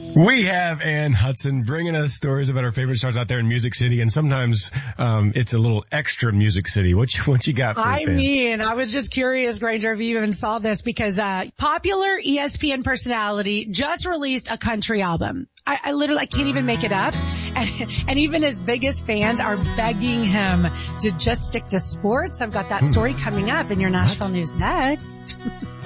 We have Ann Hudson bringing us stories about our favorite stars out there in Music City, and sometimes it's a little extra Music City. What you got for us, Ann? I was just curious, Granger, if you even saw this, because popular ESPN personality just released a country album. I literally can't even make it up. And even his biggest fans are begging him to just stick to sports. I've got that story coming up in your Nashville News next.